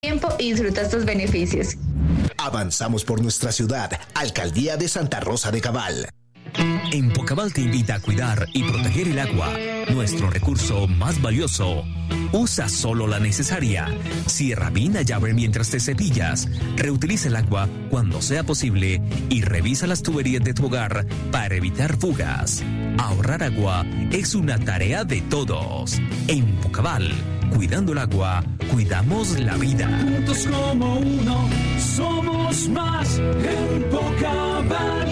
tiempo y disfruta estos beneficios. Avanzamos por nuestra ciudad. Alcaldía de Santa Rosa de Cabal. Empocabal te invita a cuidar y proteger el agua, nuestro recurso más valioso. Usa solo la necesaria. Cierra bien la llave mientras te cepillas. Reutiliza el agua cuando sea posible y revisa las tuberías de tu hogar para evitar fugas. Ahorrar agua es una tarea de todos. Empocabal, cuidando el agua, cuidamos la vida. Juntos como uno, somos más Empocabal.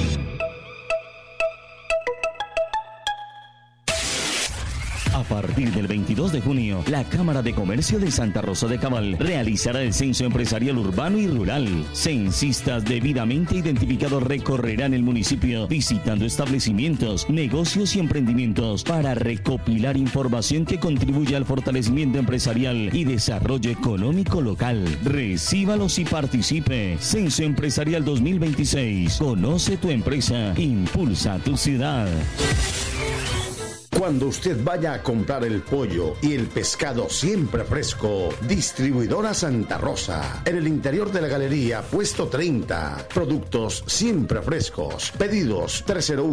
A partir del 22 de junio, la Cámara de Comercio de Santa Rosa de Cabal realizará el censo empresarial urbano y rural. Censistas debidamente identificados recorrerán el municipio visitando establecimientos, negocios y emprendimientos para recopilar información que contribuya al fortalecimiento empresarial y desarrollo económico local. Recíbalos y participe. Censo Empresarial 2026. Conoce tu empresa. Impulsa tu ciudad. Cuando usted vaya a comprar el pollo y el pescado siempre fresco, Distribuidora Santa Rosa. En el interior de la galería, puesto 30. Productos siempre frescos. Pedidos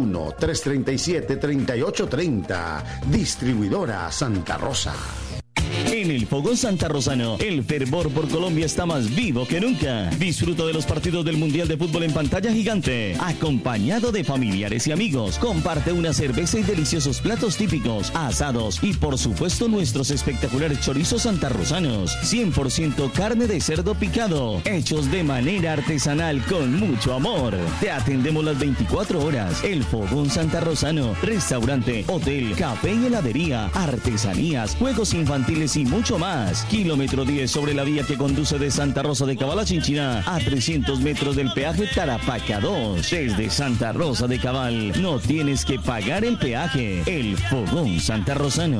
301-337-3830. Distribuidora Santa Rosa. En el Fogón Santa Rosano, el fervor por Colombia está más vivo que nunca. Disfruta de los partidos del Mundial de Fútbol en pantalla gigante, acompañado de familiares y amigos. Comparte una cerveza y deliciosos platos típicos, asados y por supuesto nuestros espectaculares chorizos santarrosanos. 100% carne de cerdo picado, hechos de manera artesanal con mucho amor. Te atendemos las 24 horas. El Fogón Santa Rosano, restaurante, hotel, café y heladería, artesanías, juegos infantiles y mucho más. Kilómetro 10 sobre la vía que conduce de Santa Rosa de Cabal a Chinchiná, a 300 metros del peaje Tarapaca 2. Desde Santa Rosa de Cabal no tienes que pagar el peaje. El Fogón Santa Rosano.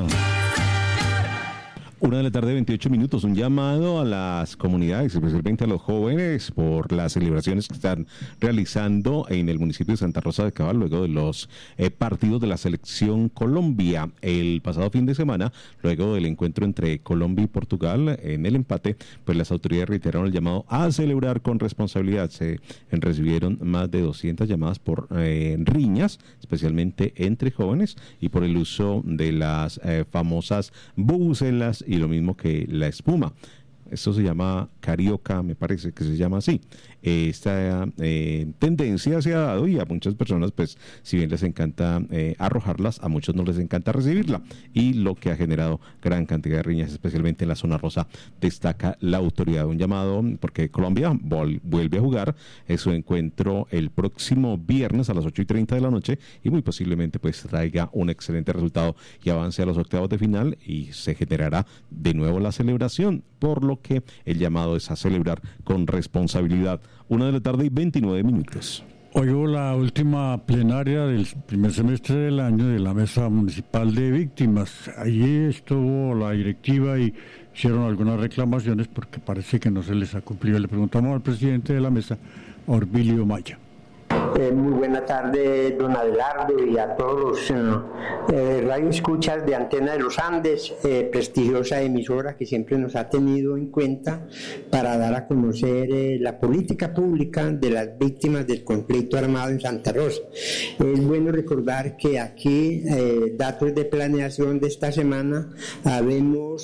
1:28 p.m, un llamado a las comunidades, especialmente a los jóvenes, por las celebraciones que están realizando en el municipio de Santa Rosa de Cabal, luego de los partidos de la Selección Colombia. El pasado fin de semana, luego del encuentro entre Colombia y Portugal, en el empate, pues las autoridades reiteraron el llamado a celebrar con responsabilidad. Se recibieron más de 200 llamadas por riñas, especialmente entre jóvenes, y por el uso de las famosas bubucelas y lo mismo que la espuma. Esto se llama carioca, me parece que se llama así. Esta tendencia se ha dado y a muchas personas, pues, si bien les encanta arrojarlas, a muchos no les encanta recibirla. Y lo que ha generado gran cantidad de riñas, especialmente en la zona rosa, destaca la autoridad. Un llamado, porque Colombia vuelve a jugar su encuentro el próximo viernes a las 8:30 de la noche y muy posiblemente pues traiga un excelente resultado y avance a los octavos de final y se generará de nuevo la celebración, por lo que el llamado es a celebrar con responsabilidad. 1:29 p.m. Hoy hubo la última plenaria del primer semestre del año de la Mesa Municipal de Víctimas. Allí estuvo la directiva y hicieron algunas reclamaciones porque parece que no se les ha cumplido. Le preguntamos al presidente de la mesa, Orbilio Maya. Muy buena tarde, don Adelardo, y a todos los radioescuchas de Antena de los Andes, prestigiosa emisora que siempre nos ha tenido en cuenta para dar a conocer la política pública de las víctimas del conflicto armado en Santa Rosa. Es bueno recordar que aquí, datos de planeación de esta semana, habemos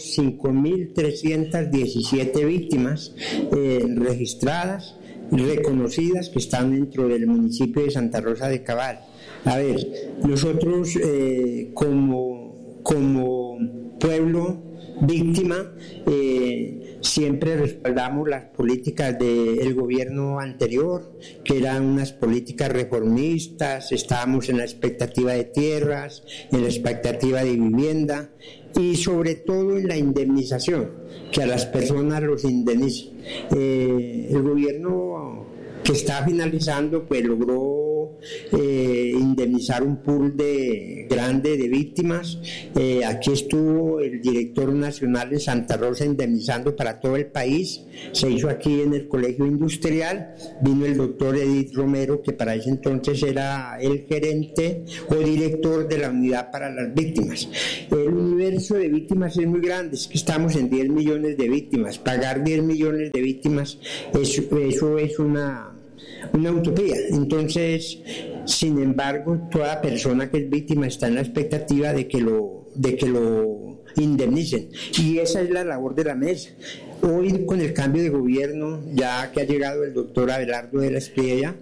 5.317 víctimas registradas, reconocidas, que están dentro del municipio de Santa Rosa de Cabal. A ver, nosotros como pueblo víctima siempre respaldamos las políticas del gobierno anterior, que eran unas políticas reformistas. Estábamos en la expectativa de tierras, en la expectativa de vivienda y sobre todo en la indemnización, que a las personas los indemnice. El gobierno que está finalizando pues logró indemnizar un pool grande de víctimas. Aquí estuvo el director nacional de Santa Rosa indemnizando para todo el país. Se hizo aquí en el Colegio Industrial. Vino el doctor Edith Romero, que para ese entonces era el gerente o director de la unidad para las víctimas. El universo de víctimas es muy grande, es que estamos en 10 millones de víctimas. Pagar 10 millones de víctimas, eso es una utopía. Entonces, sin embargo, toda persona que es víctima está en la expectativa de que lo indemnicen, y esa es la labor de la mesa. Hoy, con el cambio de gobierno, ya que ha llegado el doctor Abelardo de la Espriella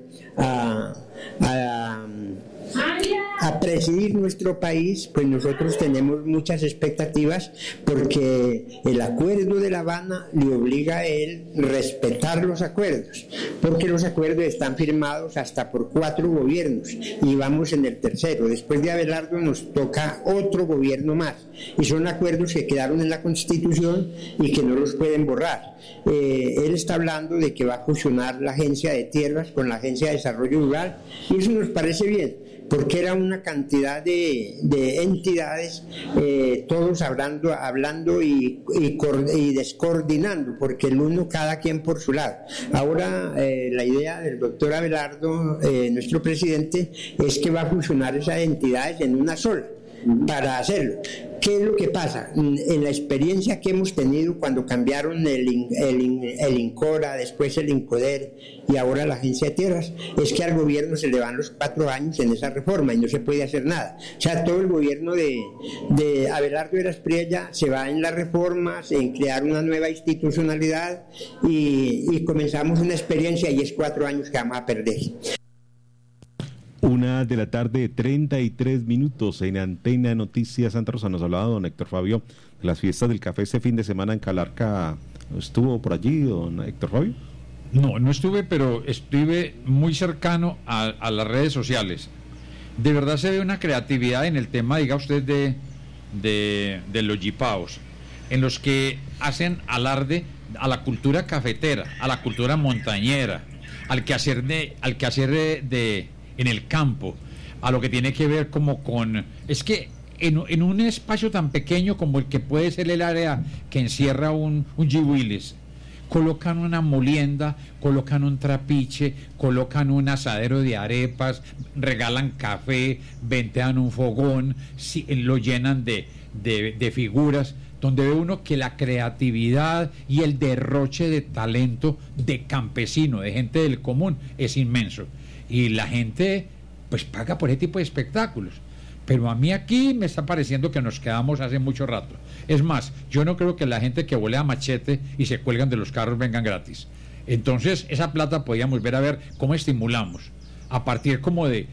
a presidir nuestro país, pues nosotros tenemos muchas expectativas, porque el acuerdo de La Habana le obliga a él respetar los acuerdos, porque los acuerdos están firmados hasta por 4 gobiernos y vamos en el tercero. Después de Abelardo nos toca otro gobierno más, y son acuerdos que quedaron en la Constitución y que no los pueden borrar. Él está hablando de que va a fusionar la Agencia de Tierras con la Agencia de Desarrollo Rural, y eso nos parece bien, porque era una cantidad de entidades, todos hablando y descoordinando, porque el uno cada quien por su lado. Ahora la idea del doctor Abelardo, nuestro presidente, es que va a fusionar esas entidades en una sola para hacerlo. ¿Qué es lo que pasa? En la experiencia que hemos tenido cuando cambiaron el INCORA, después el INCODER y ahora la Agencia de Tierras, es que al gobierno se le van los 4 años en esa reforma y no se puede hacer nada. O sea, todo el gobierno de Abelardo de la Espriella se va en las reformas, en crear una nueva institucionalidad, y comenzamos una experiencia y es 4 años que vamos a perder. 1:33 p.m. en Antena Noticias Santa Rosa. Nos hablaba don Héctor Fabio de las fiestas del café este fin de semana en Calarca. ¿Estuvo por allí, don Héctor Fabio? No estuve, pero estuve muy cercano a las redes sociales. De verdad se ve una creatividad en el tema, diga usted, de los jipaos, en los que hacen alarde a la cultura cafetera, a la cultura montañera, al quehacer en el campo, a lo que tiene que ver como con... Es que en un espacio tan pequeño como el que puede ser el área que encierra un G-Willis, colocan una molienda, colocan un trapiche, colocan un asadero de arepas, regalan café, ventean un fogón, lo llenan de figuras, donde ve uno que la creatividad y el derroche de talento de campesino, de gente del común, es inmenso. Y la gente pues paga por ese tipo de espectáculos. Pero a mí aquí me está pareciendo que nos quedamos hace mucho rato. Es más, yo no creo que la gente que volea machete y se cuelgan de los carros vengan gratis. Entonces esa plata podríamos ver a ver cómo estimulamos, a partir como de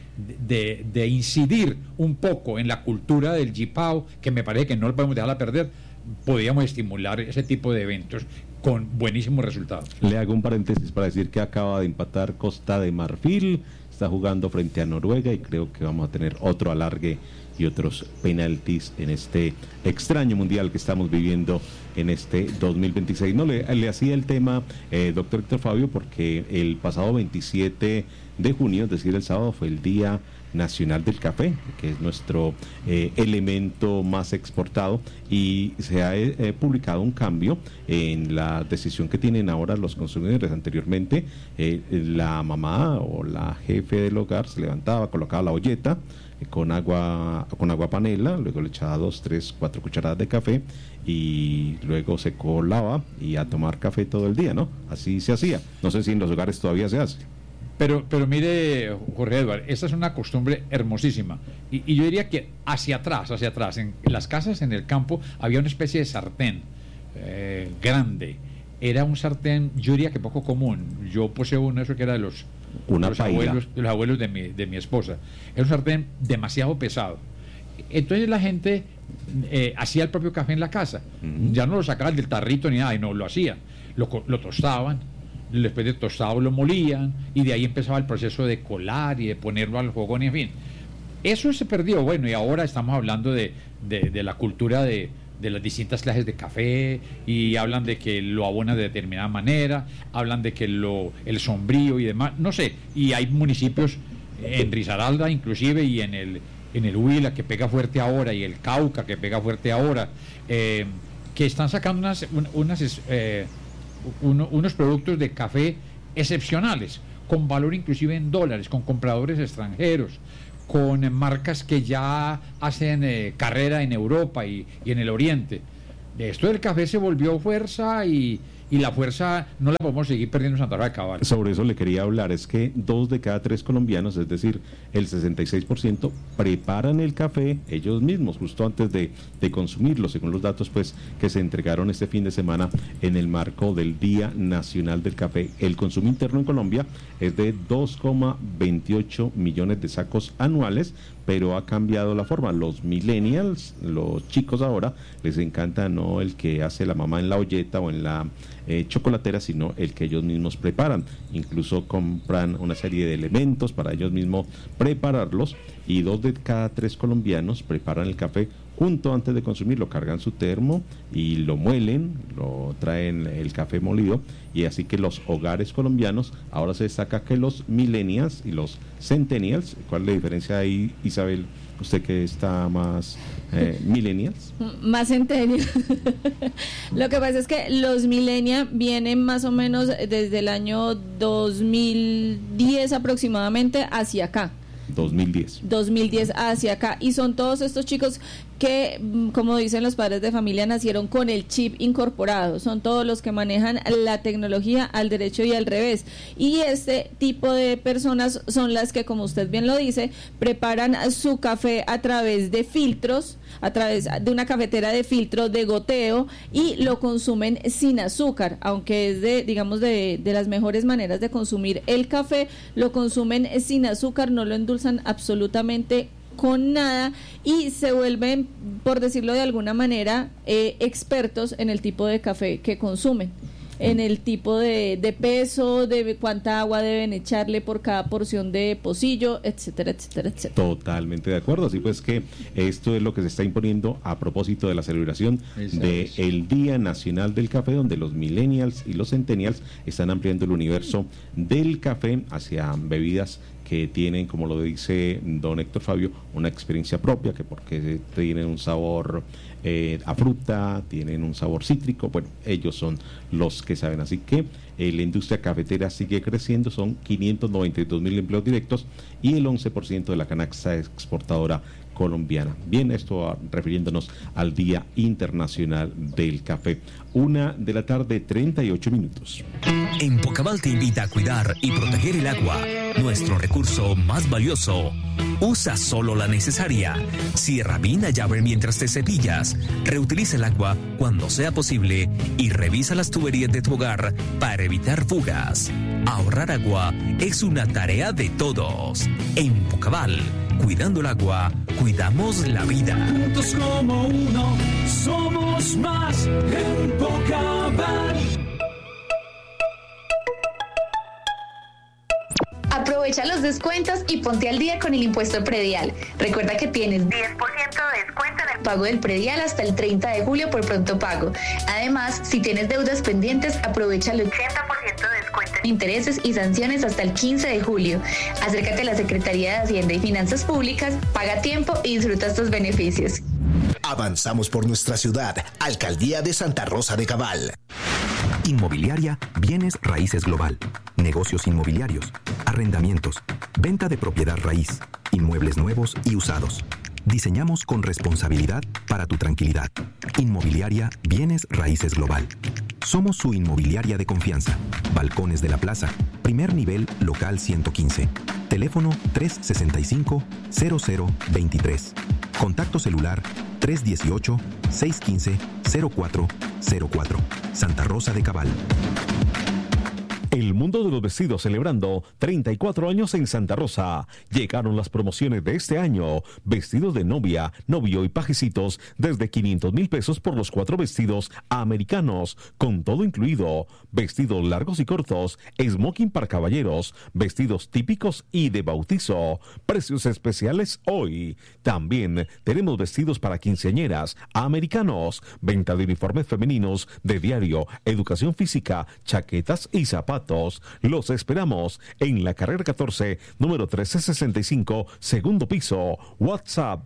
incidir un poco en la cultura del jipao, que me parece que no lo podemos dejarla perder. Podríamos estimular ese tipo de eventos con buenísimos resultados. Le hago un paréntesis para decir que acaba de empatar Costa de Marfil, está jugando frente a Noruega, y creo que vamos a tener otro alargue y otros penaltis en este extraño mundial que estamos viviendo en este 2026. No, le hacía el tema, doctor Héctor Fabio, porque el pasado 27 de junio, es decir, el sábado, fue el Día Nacional del Café, que es nuestro elemento más exportado, y se ha publicado un cambio en la decisión que tienen ahora los consumidores. Anteriormente la mamá o la jefe del hogar se levantaba, colocaba la olleta con agua panela, luego le echaba 2, 3, 4 cucharadas de café y luego se colaba y a tomar café todo el día, ¿no? Así se hacía. No sé si en los hogares todavía se hace. Pero mire, Jorge Eduardo, esta es una costumbre hermosísima. Y yo diría que hacia atrás, en las casas, en el campo, había una especie de sartén grande. Era un sartén, yo diría que poco común. Yo poseo uno, eso que era de los abuelos de mi esposa. Era un sartén demasiado pesado. Entonces la gente hacía el propio café en la casa. Ya no lo sacaban del tarrito ni nada, y no lo hacían. Lo tostaban. Después de tostado lo molían, y de ahí empezaba el proceso de colar y de ponerlo al fogón, y en fin, eso se perdió. Bueno, y ahora estamos hablando de la cultura de las distintas clases de café, y hablan de que lo abonan de determinada manera, hablan de que el sombrío y demás, no sé, y hay municipios en Risaralda inclusive, y en el Huila, que pega fuerte ahora, y el Cauca, que pega fuerte ahora, que están sacando unos productos de café excepcionales, con valor inclusive en dólares, con compradores extranjeros, con marcas que ya hacen carrera en Europa y en el Oriente. Esto del café se volvió fuerza, y la fuerza no la podemos seguir perdiendo en Santa Rosa de Cabal. Sobre eso le quería hablar, es que 2 de cada 3 colombianos, es decir, el 66%, preparan el café ellos mismos, justo antes de consumirlo, según los datos pues que se entregaron este fin de semana en el marco del Día Nacional del Café. El consumo interno en Colombia es de 2,28 millones de sacos anuales, pero ha cambiado la forma. Los millennials, los chicos ahora, les encanta no el que hace la mamá en la olleta o en la chocolatera, sino el que ellos mismos preparan. Incluso compran una serie de elementos para ellos mismos prepararlos, y 2 de cada 3 colombianos preparan el café junto antes de consumirlo. Cargan su termo y lo muelen, lo traen el café molido, y así que los hogares colombianos, ahora se destaca que los millennials y los centennials. ¿Cuál es la diferencia ahí, Isabel? Usted que está más millennials. Más centennials. Lo que pasa es que los millennials vienen más o menos desde el año 2010 aproximadamente hacia acá. 2010 hacia acá, y son todos estos chicos que, como dicen los padres de familia, nacieron con el chip incorporado. Son todos los que manejan la tecnología al derecho y al revés, y este tipo de personas son las que, como usted bien lo dice, preparan su café a través de filtros, a través de una cafetera de filtro de goteo, y lo consumen sin azúcar, aunque es de las mejores maneras de consumir el café. Lo consumen sin azúcar, no lo endulzan absolutamente con nada, y se vuelven, por decirlo de alguna manera, expertos en el tipo de café que consumen, en el tipo de peso, de cuánta agua deben echarle por cada porción de pocillo, etcétera, etcétera, etcétera. Totalmente de acuerdo. Así pues que esto es lo que se está imponiendo a propósito de la celebración del Día Nacional del Café, donde los millennials y los centennials están ampliando el universo del café hacia bebidas que tienen, como lo dice don Héctor Fabio, una experiencia propia, que porque tienen un sabor a fruta, tienen un sabor cítrico. Bueno, ellos son los que saben. Así que la industria cafetera sigue creciendo, son 592.000 empleos directos y el 11% de la canasta exportadora colombiana. Bien, esto refiriéndonos al Día Internacional del Café. 1:38 p.m. En Pocabal te invita a cuidar y proteger el agua, nuestro recurso más valioso. Usa solo la necesaria. Cierra bien la llave mientras te cepillas. Reutiliza el agua cuando sea posible y revisa las tuberías de tu hogar para evitar fugas. Ahorrar agua es una tarea de todos. En Pocabal, cuidando el agua, cuidamos la vida. Juntos como uno, somos más en Pocabal. Aprovecha los descuentos y ponte al día con el impuesto predial. Recuerda que tienes 10% de descuento en el pago del predial hasta el 30 de julio por pronto pago. Además, si tienes deudas pendientes, aprovecha el 80% de descuento en intereses y sanciones hasta el 15 de julio. Acércate a la Secretaría de Hacienda y Finanzas Públicas, paga a tiempo y disfruta estos beneficios. Avanzamos por nuestra ciudad. Alcaldía de Santa Rosa de Cabal. Inmobiliaria Bienes Raíces Global. Negocios inmobiliarios, arrendamientos, venta de propiedad raíz, inmuebles nuevos y usados. Diseñamos con responsabilidad para tu tranquilidad. Inmobiliaria Bienes Raíces Global. Somos su inmobiliaria de confianza. Balcones de la Plaza, primer nivel, local 115. Teléfono 365-0023. Contacto celular 318-615-0404. Santa Rosa de Cabal. El mundo de los vestidos celebrando 34 años en Santa Rosa. Llegaron las promociones de este año. Vestidos de novia, novio y pajecitos desde 500,000 pesos por los 4 vestidos americanos, con todo incluido. Vestidos largos y cortos, smoking para caballeros, vestidos típicos y de bautizo. Precios especiales hoy. También tenemos vestidos para quinceañeras americanos. Venta de uniformes femeninos de diario, educación física, chaquetas y zapatos. datos. Los esperamos en la carrera 14, número 1365, segundo piso. WhatsApp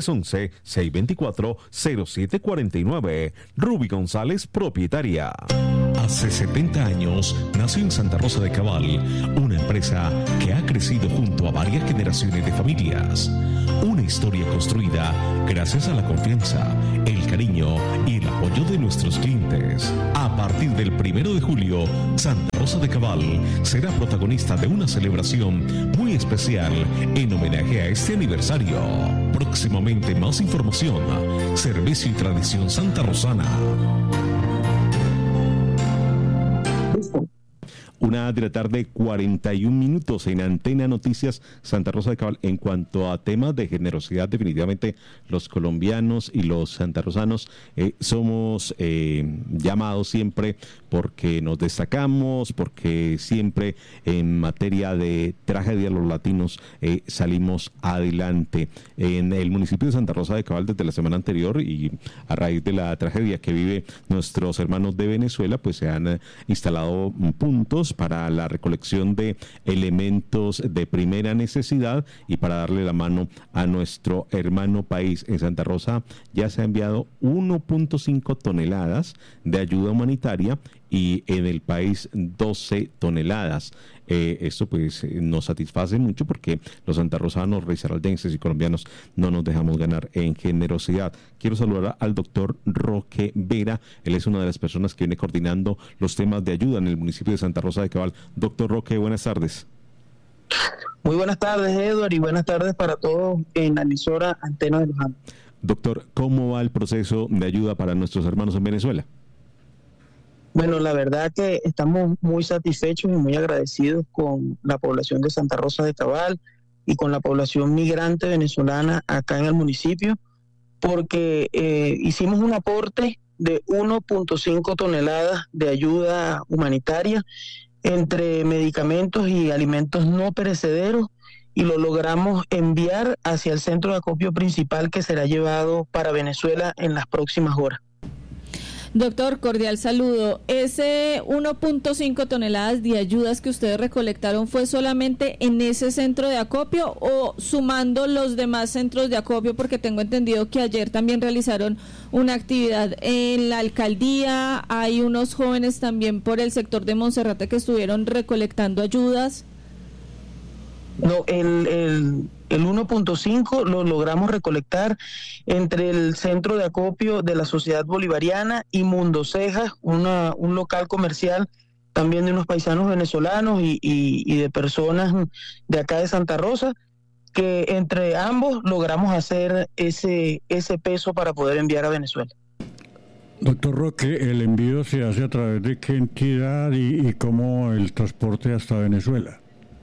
311-624-0749. Ruby González, propietaria. Hace 70 años nació en Santa Rosa de Cabal una empresa que ha crecido junto a varias generaciones de familias. Una historia construida gracias a la confianza, el cariño y el apoyo de nuestros clientes. A partir del 1 de julio, Santa Rosa de Cabal será protagonista de una celebración muy especial en homenaje a este aniversario. Próximamente más información. Servicio y tradición santarrosana. 1:41 p.m. en Antena Noticias Santa Rosa de Cabal. En cuanto a temas de generosidad, definitivamente los colombianos y los santarrosanos somos llamados siempre porque nos destacamos, porque siempre en materia de tragedia los latinos salimos adelante. En el municipio de Santa Rosa de Cabal, desde la semana anterior y a raíz de la tragedia que vive nuestros hermanos de Venezuela, pues se han instalado puntos para la recolección de elementos de primera necesidad y para darle la mano a nuestro hermano país. En Santa Rosa ya se ha enviado 1.5 toneladas de ayuda humanitaria y en el país 12 toneladas. Esto pues nos satisface mucho porque los santarrosanos, risaraldenses y colombianos no nos dejamos ganar en generosidad. Quiero saludar al doctor Roque Vera. Él es una de las personas que viene coordinando los temas de ayuda en el municipio de Santa Rosa de Cabal. Doctor Roque, buenas tardes. Muy buenas tardes, Edward, y buenas tardes para todos en la emisora Antena de los Andes. Doctor, ¿cómo va el proceso de ayuda para nuestros hermanos en Venezuela? Bueno, la verdad que estamos muy satisfechos y muy agradecidos con la población de Santa Rosa de Cabal y con la población migrante venezolana acá en el municipio, porque hicimos un aporte de 1.5 toneladas de ayuda humanitaria entre medicamentos y alimentos no perecederos, y lo logramos enviar hacia el centro de acopio principal que será llevado para Venezuela en las próximas horas. Doctor, cordial saludo. ¿Ese 1.5 toneladas de ayudas que ustedes recolectaron fue solamente en ese centro de acopio o sumando los demás centros de acopio? Porque tengo entendido que ayer también realizaron una actividad en la alcaldía. Hay unos jóvenes también por el sector de Monserrate que estuvieron recolectando ayudas. No, el 1.5 lo logramos recolectar entre el centro de acopio de la Sociedad Bolivariana y Mundo Cejas, un local comercial también de unos paisanos venezolanos y de personas de acá de Santa Rosa, que entre ambos logramos hacer ese peso para poder enviar a Venezuela. Doctor Roque, ¿el envío se hace a través de qué entidad y cómo el transporte hasta Venezuela?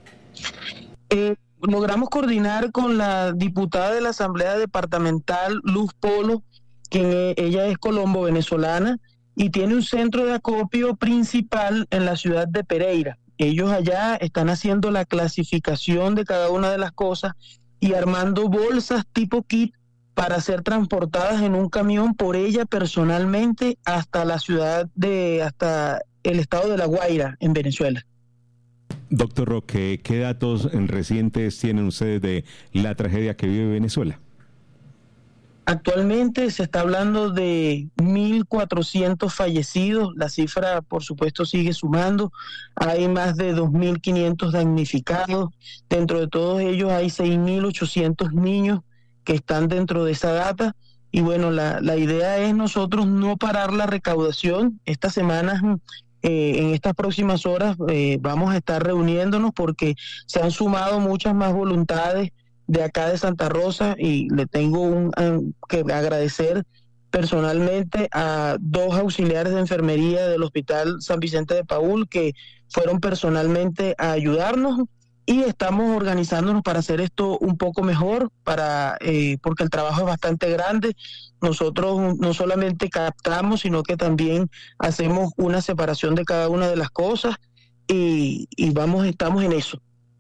Logramos coordinar con la diputada de la Asamblea Departamental, Luz Polo, quien ella es colombo-venezolana y tiene un centro de acopio principal en la ciudad de Pereira. Ellos allá están haciendo la clasificación de cada una de las cosas y armando bolsas tipo kit para ser transportadas en un camión por ella personalmente hasta hasta el estado de La Guaira, en Venezuela. Doctor Roque, ¿qué datos recientes tienen ustedes de la tragedia que vive Venezuela? Actualmente se está hablando de 1.400 fallecidos. La cifra, por supuesto, sigue sumando. Hay más de 2.500 damnificados. Dentro de todos ellos hay 6.800 niños que están dentro de esa data. Y bueno, la idea es nosotros no parar la recaudación. Estas semanas... en estas próximas horas vamos a estar reuniéndonos porque se han sumado muchas más voluntades de acá de Santa Rosa y le tengo que agradecer personalmente a 2 auxiliares de enfermería del Hospital San Vicente de Paúl que fueron personalmente a ayudarnos y estamos organizándonos para hacer esto un poco mejor, porque el trabajo es bastante grande. Nosotros no solamente captamos, sino que también hacemos una separación de cada una de las cosas y estamos en eso.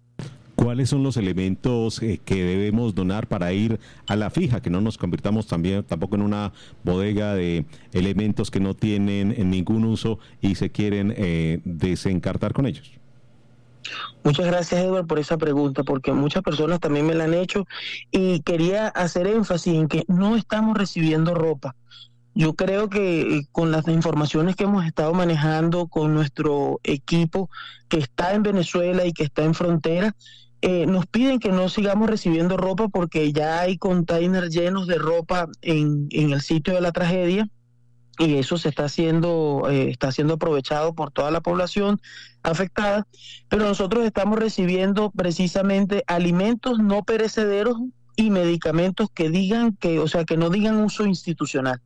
¿Cuáles son los elementos que debemos donar para ir a la fija? Que no nos convirtamos tampoco en una bodega de elementos que no tienen ningún uso y se quieren desencartar con ellos. Muchas gracias, Edward, por esa pregunta, porque muchas personas también me la han hecho y quería hacer énfasis en que no estamos recibiendo ropa. Yo creo que con las informaciones que hemos estado manejando con nuestro equipo que está en Venezuela y que está en frontera, nos piden que no sigamos recibiendo ropa porque ya hay containers llenos de ropa en el sitio de la tragedia y eso se está siendo aprovechado por toda la población afectada, pero nosotros estamos recibiendo precisamente alimentos no perecederos y medicamentos que no digan uso institucional.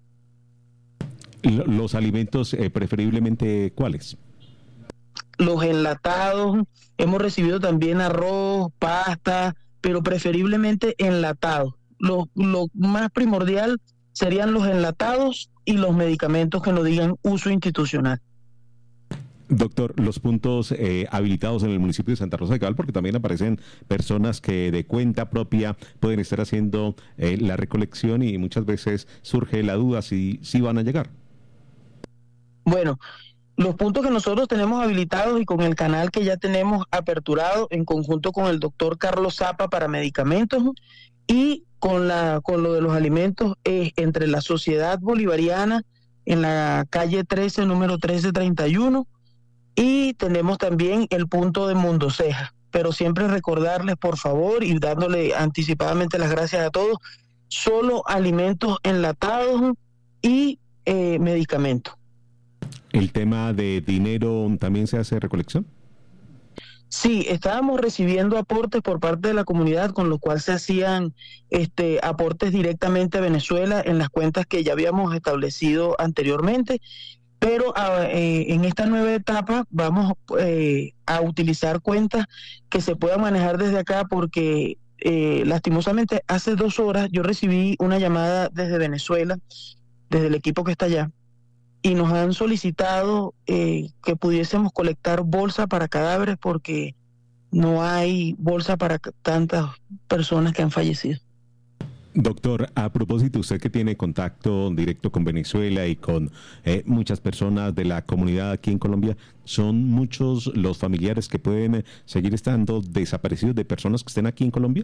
Los alimentos, preferiblemente, ¿cuáles? Los enlatados, hemos recibido también arroz, pasta, pero preferiblemente enlatados. Lo más primordial serían los enlatados y los medicamentos que no digan uso institucional. Doctor, los puntos habilitados en el municipio de Santa Rosa de Cabal, porque también aparecen personas que de cuenta propia pueden estar haciendo la recolección y muchas veces surge la duda si van a llegar. Bueno, los puntos que nosotros tenemos habilitados y con el canal que ya tenemos aperturado en conjunto con el doctor Carlos Zapa para medicamentos y con lo de los alimentos es entre la Sociedad Bolivariana en la calle 13, número 1331 y tenemos también el punto de Mundo Ceja. Pero siempre recordarles, por favor, y dándole anticipadamente las gracias a todos, solo alimentos enlatados y medicamentos. ¿El tema de dinero también se hace recolección? Sí, estábamos recibiendo aportes por parte de la comunidad, con lo cual se hacían aportes directamente a Venezuela en las cuentas que ya habíamos establecido anteriormente, pero en esta nueva etapa vamos a utilizar cuentas que se puedan manejar desde acá porque lastimosamente hace 2 horas yo recibí una llamada desde Venezuela, desde el equipo que está allá, y nos han solicitado que pudiésemos colectar bolsa para cadáveres porque no hay bolsa para tantas personas que han fallecido. Doctor, a propósito, usted que tiene contacto directo con Venezuela y con muchas personas de la comunidad aquí en Colombia, ¿son muchos los familiares que pueden seguir estando desaparecidos de personas que estén aquí en Colombia?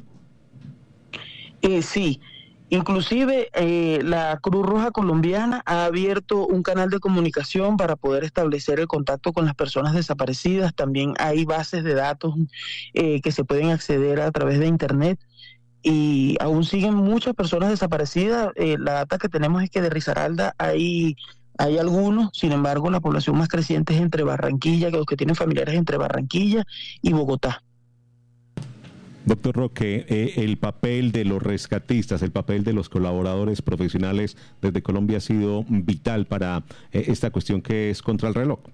Sí. Inclusive la Cruz Roja Colombiana ha abierto un canal de comunicación para poder establecer el contacto con las personas desaparecidas. También hay bases de datos que se pueden acceder a través de internet y aún siguen muchas personas desaparecidas. La data que tenemos es que de Risaralda hay algunos, sin embargo la población más creciente es entre Barranquilla, que los que tienen familiares entre Barranquilla y Bogotá. Doctor Roque, el papel de los rescatistas, el papel de los colaboradores profesionales desde Colombia ha sido vital para esta cuestión que es contra el reloj.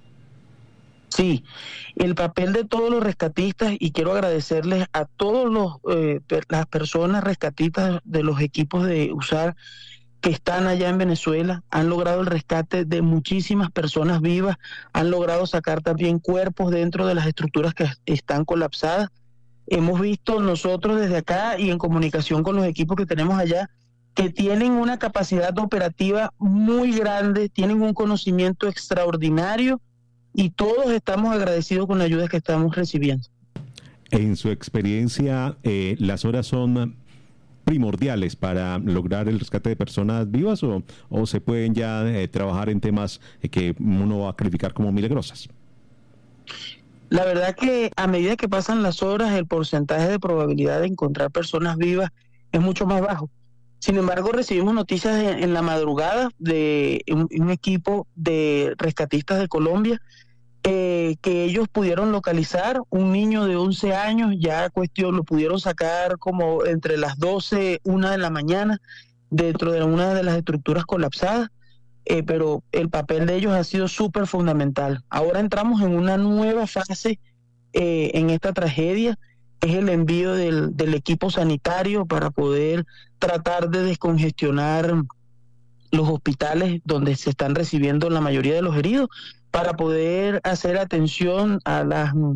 Sí, el papel de todos los rescatistas, y quiero agradecerles a todos las personas rescatistas de los equipos de USAR que están allá en Venezuela, han logrado el rescate de muchísimas personas vivas, han logrado sacar también cuerpos dentro de las estructuras que están colapsadas. Hemos visto nosotros desde acá y en comunicación con los equipos que tenemos allá que tienen una capacidad operativa muy grande, tienen un conocimiento extraordinario y todos estamos agradecidos con la ayuda que estamos recibiendo. En su experiencia, ¿las horas son primordiales para lograr el rescate de personas vivas o se pueden ya trabajar en temas que uno va a calificar como milagrosas? La verdad que a medida que pasan las horas, el porcentaje de probabilidad de encontrar personas vivas es mucho más bajo. Sin embargo, recibimos noticias en la madrugada de un equipo de rescatistas de Colombia que ellos pudieron localizar un niño de 11 años, ya lo pudieron sacar como entre las 12, 1 de la mañana, dentro de una de las estructuras colapsadas. Pero el papel de ellos ha sido súper fundamental. Ahora entramos en una nueva fase en esta tragedia, es el envío del equipo sanitario para poder tratar de descongestionar los hospitales donde se están recibiendo la mayoría de los heridos, para poder hacer atención a las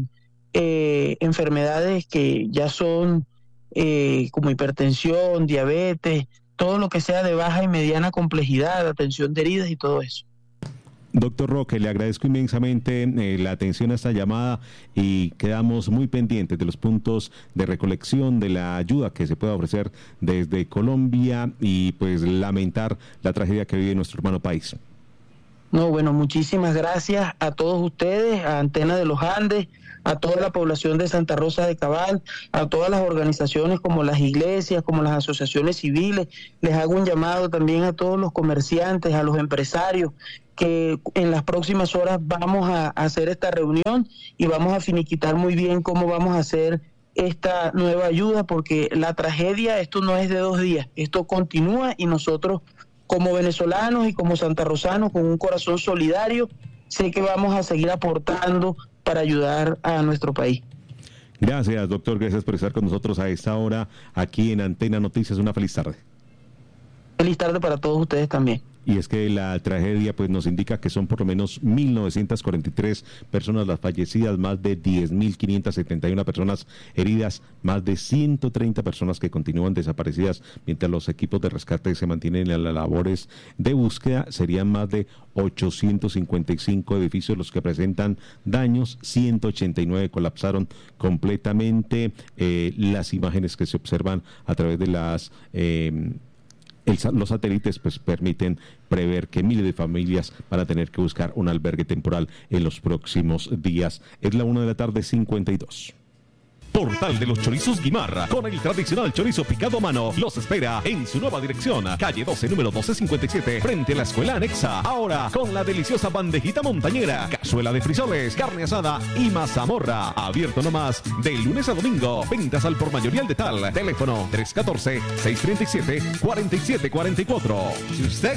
enfermedades que ya son como hipertensión, diabetes, todo lo que sea de baja y mediana complejidad, atención de heridas y todo eso. Doctor Roque, le agradezco inmensamente la atención a esta llamada y quedamos muy pendientes de los puntos de recolección de la ayuda que se pueda ofrecer desde Colombia y pues lamentar la tragedia que vive nuestro hermano país. No, bueno, muchísimas gracias a todos ustedes, a Antena de los Andes, a toda la población de Santa Rosa de Cabal, a todas las organizaciones como las iglesias, como las asociaciones civiles. Les hago un llamado también a todos los comerciantes, a los empresarios, que en las próximas horas vamos a hacer esta reunión y vamos a finiquitar muy bien cómo vamos a hacer esta nueva ayuda, porque la tragedia, esto no es de 2 días, esto continúa y nosotros como venezolanos y como santarrosanos con un corazón solidario, sé que vamos a seguir aportando para ayudar a nuestro país. Gracias, doctor, gracias por estar con nosotros a esta hora aquí en Antena Noticias. Una feliz tarde. Feliz tarde para todos ustedes también. Y es que la tragedia pues nos indica que son por lo menos 1.943 personas las fallecidas, más de 10.571 personas heridas, más de 130 personas que continúan desaparecidas, mientras los equipos de rescate se mantienen en las labores de búsqueda. Serían más de 855 edificios los que presentan daños, 189 colapsaron completamente. Las imágenes que se observan a través de los satélites pues permiten prever que miles de familias van a tener que buscar un albergue temporal en los próximos días. Es la 1:52 p.m. Portal de los Chorizos Guimarra, con el tradicional chorizo picado a mano, los espera en su nueva dirección, calle 12, número 1257, frente a la escuela anexa. Ahora con la deliciosa bandejita montañera, cazuela de frisoles, carne asada y mazamorra. Abierto nomás de lunes a domingo. Ventas al por mayoría al de tal. Teléfono 314-637-4744. Si usted